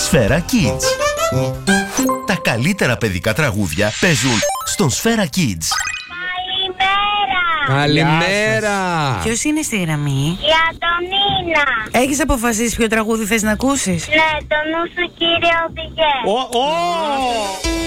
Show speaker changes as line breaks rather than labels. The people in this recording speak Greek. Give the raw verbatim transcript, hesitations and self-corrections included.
Σφαίρα Kids. Τα καλύτερα παιδικά τραγούδια παίζουν στον Σφαίρα Kids.
Καλημέρα!
Ποιος είναι στη γραμμή?
Για τον Νίνα.
Έχεις αποφασίσει ποιο τραγούδι θες να ακούσεις?
Ναι, το νου σου κύριε οδηγέ.
Ω, ω!